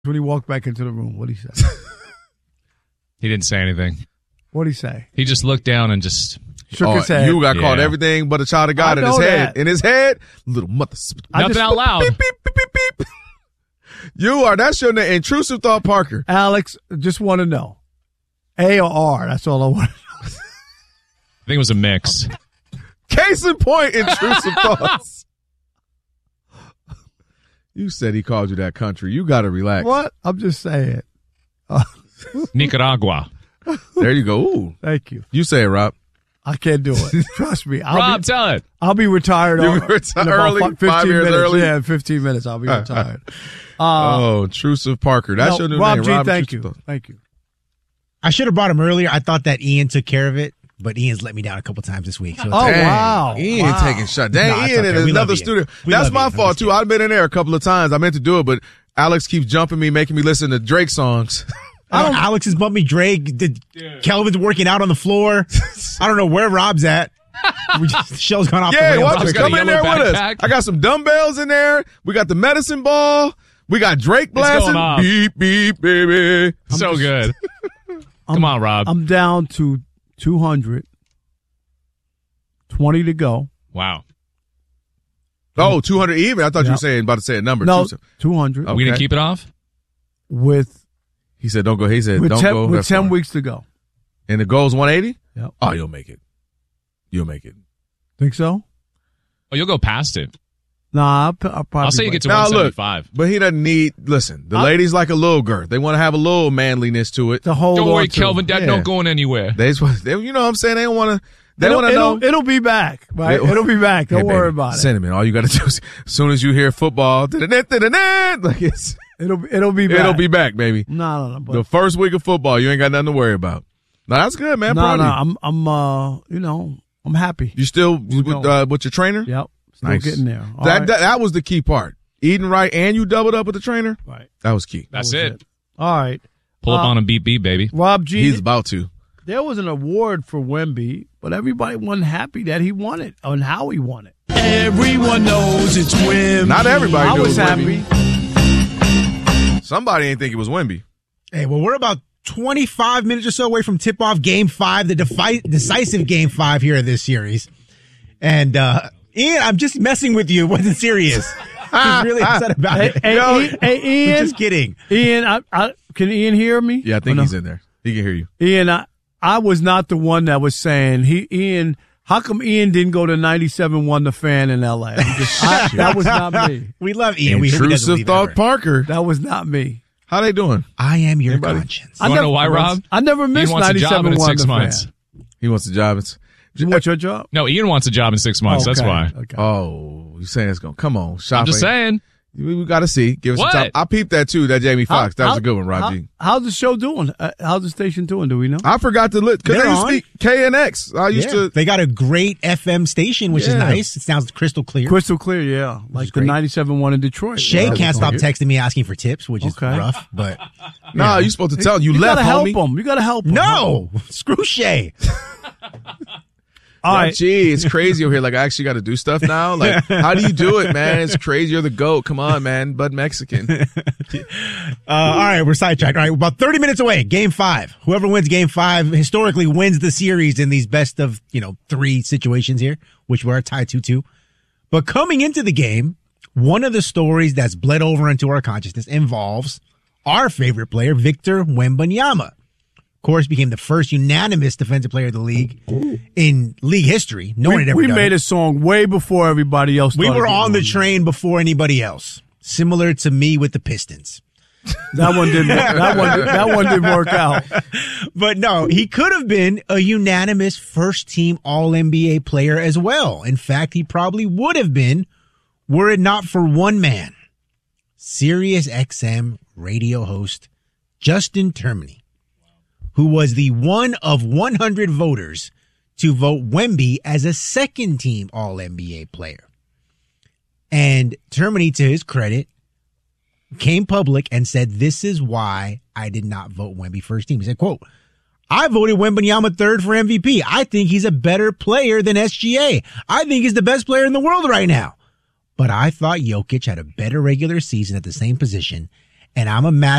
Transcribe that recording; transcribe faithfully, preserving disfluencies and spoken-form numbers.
When he walked back into the room, what'd he say? He didn't say anything. What'd he say? He just looked down and just shook oh, his head. You got yeah. called everything but a child of God I in his know head. that. In his head, little mother. nothing just, out loud. Beep, beep, beep, beep, beep. You are. That's your name. Intrusive Thought Parker. Alex, just want to know. A or R? That's all I want to know. I think it was a mix. Case in point, Intrusive Thoughts. You said he called you that country. You got to relax. What? I'm just saying. Uh, Nicaragua. There you go. Ooh. Thank you. You say it, Rob. I can't do it. Trust me. I'll Rob, be, tell it. I'll be retired. You'll on, be retired in about early, fifteen five years minutes. early? Yeah, in fifteen minutes I'll be retired. Uh, oh, Intrusive Parker. That's no, your new Rob name. G, Rob thank you. Intrusive Thoughts. Thank you. I should have brought him earlier. I thought that Ian took care of it, but Ian's let me down a couple times this week. So it's Oh, okay. Dang, wow. Ian Wow. taking shots. Dang, Nah, it's Ian okay. in We love another Ian. studio. We That's love my Ian. fault, too. Understand. I've been in there a couple of times. I meant to do it, but Alex keeps jumping me, making me listen to Drake songs. I don't, Alex has bumped me. Drake. Did, Kelvin's working out on the floor. I don't know where Rob's at. We just, the show's gone off Yeah, the watch rails. it. got a Come in there yellow with us. backpack. I got some dumbbells in there. We got the medicine ball. We got Drake going blasting. off. Beep, beep, baby. So good. Come on, Rob. I'm down to two hundred. twenty to go. Wow. Oh, two hundred even. I thought you Yeah. were saying about to say a number. No, Two- two hundred. Oh. We didn't Okay. keep it off? With, He said, don't go. He said, with, don't ten, go. with that ten far. weeks to go. And the goal's one eighty? Yep. Oh, you'll make it. You'll make it. Think so? Oh, you'll go past it. Nah, I'll, p- I'll probably. I'll say you wait. get to Now, one look, seventy-five. but he doesn't need, listen, the I- ladies like a little girth. They want to have a little manliness to it. to hold Don't on worry, to. Kelvin. Dad, Yeah. not going anywhere. They, just- they, you know what I'm saying? They don't want to, they It'll, want to know. it'll, it'll be back, right? It- It'll be back. Don't Hey, worry baby, about it. Sentiment. All you got to do is, as soon as you hear football, da-da-da, da-da-da, like it's, It'll it'll be back. it'll be back, baby. No, no, no. But, The first week of football, you ain't got nothing to worry about. No, that's good, man. no, Proud no. of you. I'm I'm uh you know I'm happy. You still with, going. uh, with your trainer? Yep. Still Nice. getting there. All That, right. that that was the key part. Eating right and you doubled up with the trainer. right. That was key. That's That was it. All right. Pull up Uh, on him, beat beat, baby. Rob G. He's about to. There was an award for Wemby, but everybody wasn't happy that he won it and how he won it. Everyone knows it's Wimby. Not everybody I knew was it was happy. Wemby. Somebody ain't think it was Wemby. Hey, well, we're about twenty-five minutes or so away from tip-off game five, the defi- decisive game five here in this series. And, uh, Ian, I'm just messing with you. It wasn't serious. He's really upset about Hey, it. hey, Yo, Ian, hey, Ian, Just kidding. Ian, I, I, can Ian hear me? Yeah, I think Or no? he's in there. He can hear you. Ian, I, I was not the one that was saying he. Ian, how come Ian didn't go to ninety-seven one The Fan in L A? I'm just- I- that was not me. We love Ian. We hope he doesn't Intrusive leave Thought ever. Parker. That was not me. How they doing? I am your Anybody? conscience. I You want to never- know why, Rob? I never Ian missed wants a job ninety-seven in one six The months. Fan. He wants a job. It's, You want your job? No, Ian wants a job in six months. That's Okay, why. Okay. oh, you saying it's going to come on. Shopping. I'm just saying. We, we got to see. Give us What? some time. I peeped that too, that Jamie Foxx. That was How- a good one, how- Rob G. How's the show doing? Uh, how's the station doing? Do we know? I forgot to look because They're they used on. to speak K N X. I used Yeah. to. They got a great F M station, which is Yeah. nice. It sounds crystal clear. Crystal clear, yeah. Like the great. ninety-seven one in Detroit. Shay Yeah. can't stop texting me asking for tips, which is Okay. rough, but Nah, you supposed to tell him. You, You left, gotta help homie. them. You gotta help them. no, screw Shay. All Yeah, right. gee, it's crazy over here. Like, I actually got to do stuff now. Like, how do you do it, man? It's crazy. You're the GOAT. Come on, man. Bud Mexican. Uh, all right, we're sidetracked. All right, we're about thirty minutes away. Game five. Whoever wins game five historically wins the series in these best of, you know, three situations here, which were a tie two two. But coming into the game, one of the stories that's bled over into our consciousness involves our favorite player, Victor Wembanyama. Of course, became the first unanimous defensive player of the league in league history. No one we had ever we done made it. a song way before everybody else. We started were getting on the it. train before anybody else. Similar to me with the Pistons. That one didn't. That one. That one didn't work out. But no, he could have been a unanimous first team All N B A player as well. In fact, he probably would have been were it not for one man, Sirius X M radio host Justin Termini, who was the one of one hundred voters to vote Wemby as a second team All N B A player. And Termini, to his credit, came public and said, this is why I did not vote Wemby first team. He said, quote, I voted Wembanyama third for M V P. I think he's a better player than S G A. I think he's the best player in the world right now. But I thought Jokic had a better regular season at the same position, and I'm a master